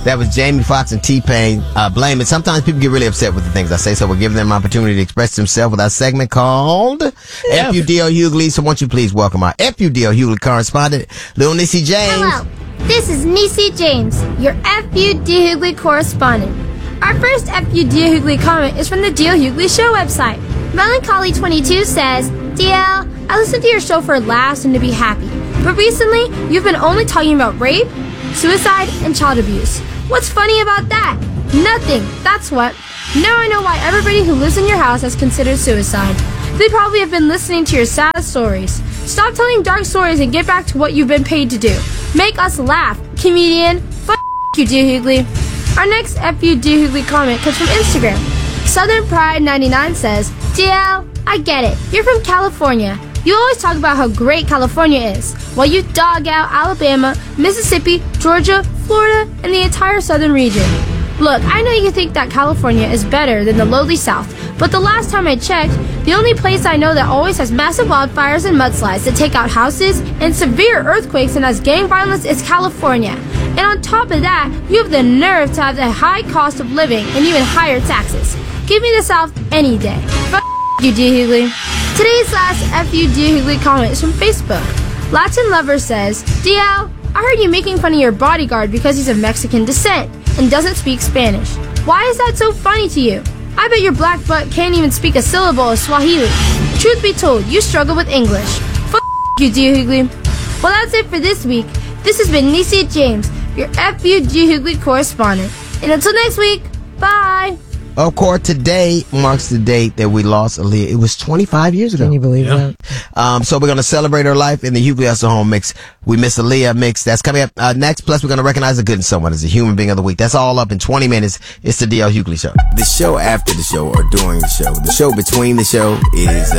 That was Jamie Foxx and T-Pain. Blame it. Sometimes people get really upset with the things I say, so we're giving them an opportunity to express themselves with our segment called FUDO Hughley. So won't you please welcome our FUDO Hughley correspondent, Lil Niecy James. Hello, this is Niecy James, your FUDO Hughley correspondent. Our first FUDO Hughley comment is from the DL Hughley Show website. Melancholy22 says, DL, I listen to your show for laughs and to be happy, but recently you've been only talking about rape, suicide, and child abuse. What's funny about that? Nothing. That's what. Now I know why everybody who lives in your house has considered suicide. They probably have been listening to your sad stories. Stop telling dark stories and get back to what you've been paid to do. Make us laugh, comedian. F*** you, dear Hughley. Our next FUDO Hughley comment comes from Instagram. Southern Pride 99 says, DL, I get it. You're from California. You always talk about how great California is, while you dog out Alabama, Mississippi, Georgia, Florida, and the entire southern region. Look, I know you think that California is better than the lowly South, but the last time I checked, the only place I know that always has massive wildfires and mudslides that take out houses and severe earthquakes and has gang violence is California. And on top of that, you have the nerve to have the high cost of living and even higher taxes. Give me the South any day. F*** you, dear Hughley. Today's last FUDO Hughley comment is from Facebook. Latin Lover says, DL, I heard you making fun of your bodyguard because he's of Mexican descent and doesn't speak Spanish. Why is that so funny to you? I bet your black butt can't even speak a syllable of Swahili. Truth be told, you struggle with English. F*** you, dear Hughley. Well, that's it for this week. This has been Niecy James, your FUDO Hughley correspondent. And until next week, bye! Of course, today marks the date that we lost Aaliyah. It was 25 years ago. Can you believe that? So we're going to celebrate her life in the Hughley Hustle Home Mix. We miss Aaliyah mix. That's coming up next. Plus, we're going to recognize a good in someone as a human being of the week. That's all up in 20 minutes. It's the DL Hughley Show. The show after the show or during the show between the show is